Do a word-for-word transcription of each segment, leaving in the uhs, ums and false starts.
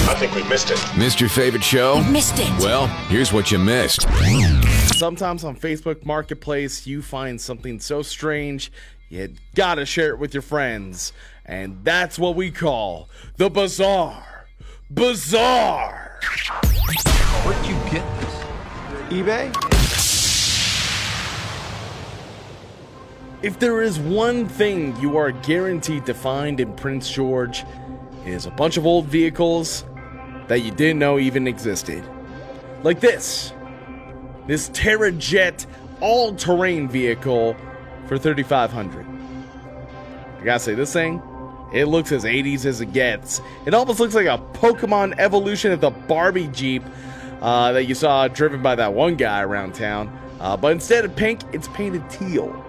I think we missed it. Missed your favorite show? Missed it. Well, here's what you missed. Sometimes on Facebook Marketplace, you find something so strange, you gotta share it with your friends. And that's what we call the Bizarre Bazaar. Where'd you get this? eBay? If there is one thing you are guaranteed to find in Prince George, it is a bunch of old vehicles that you didn't know even existed. Like this. This TerraJet all-terrain vehicle for thirty-five hundred dollars. I gotta say, this thing, it looks as eighties as it gets. It almost looks like a Pokemon evolution of the Barbie Jeep uh, that you saw driven by that one guy around town. Uh, but instead of pink, it's painted teal.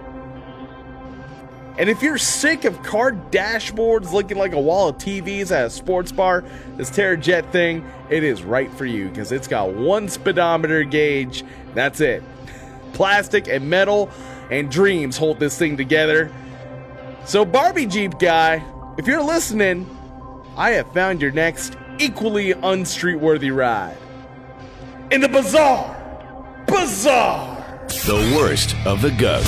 And if you're sick of car dashboards looking like a wall of T Vs at a sports bar, this TerraJet thing, it is right for you because it's got one speedometer gauge. That's it. Plastic and metal and dreams hold this thing together. So Barbie Jeep guy, if you're listening, I have found your next equally unstreetworthy ride. In the Bizarre Bazaar. The worst of the goat.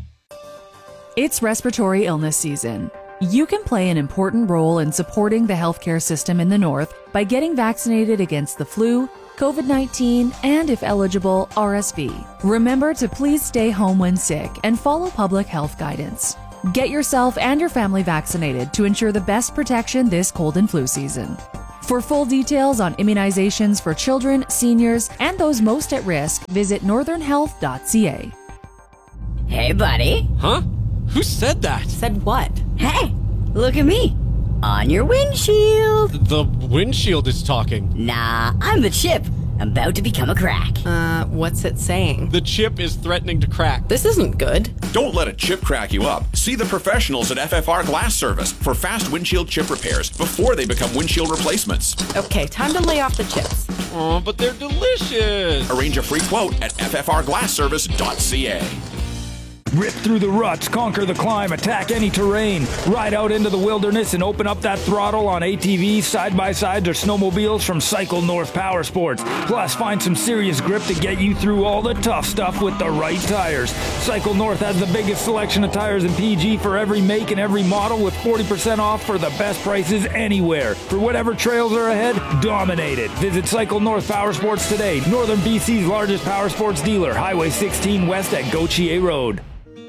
It's respiratory illness season. You can play an important role in supporting the healthcare system in the North by getting vaccinated against the flu, COVID nineteen, and if eligible, R S V. Remember to please stay home when sick and follow public health guidance. Get yourself and your family vaccinated to ensure the best protection this cold and flu season. For full details on immunizations for children, seniors, and those most at risk, visit northern health dot c a. Hey, buddy. Huh? Who said that? Said what? Hey, look at me. On your windshield. The windshield is talking. Nah, I'm the chip. I'm about to become a crack. Uh, what's it saying? The chip is threatening to crack. This isn't good. Don't let a chip crack you up. See the professionals at F F R Glass Service for fast windshield chip repairs before they become windshield replacements. Okay, time to lay off the chips. Oh, but they're delicious. Arrange a free quote at f f r glass service dot c a. Rip through the ruts, conquer the climb, attack any terrain. Ride out into the wilderness and open up that throttle on A T Vs, side-by-sides, or snowmobiles from Cycle North Power Sports. Plus, find some serious grip to get you through all the tough stuff with the right tires. Cycle North has the biggest selection of tires in P G for every make and every model with forty percent off for the best prices anywhere. For whatever trails are ahead, dominate it. Visit Cycle North Power Sports today. Northern B C's largest power sports dealer, Highway sixteen West at Gautier Road.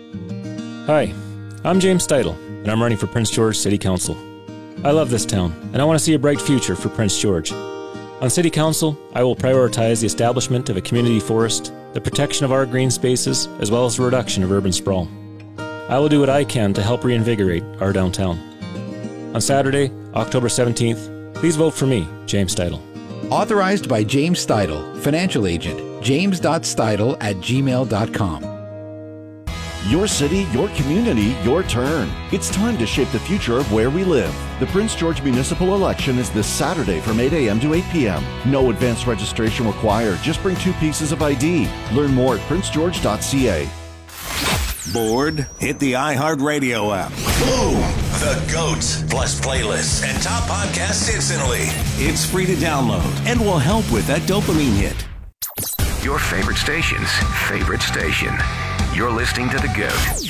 Hi, I'm James Steidel, and I'm running for Prince George City Council. I love this town, and I want to see a bright future for Prince George. On City Council, I will prioritize the establishment of a community forest, the protection of our green spaces, as well as the reduction of urban sprawl. I will do what I can to help reinvigorate our downtown. On Saturday, October seventeenth, please vote for me, James Steidel. Authorized by James Steidel, financial agent, james dot steidel at gmail dot com. Your city, your community, your turn. It's time to shape the future of where we live. The Prince George Municipal Election is this Saturday from eight a.m. to eight p.m. No advance registration required. Just bring two pieces of I D. Learn more at prince george dot c a. Bored? Hit the iHeartRadio app. Boom! The GOAT, plus playlists and top podcasts instantly. It's free to download and will help with that dopamine hit. Your favorite station's favorite station. You're listening to The GOAT.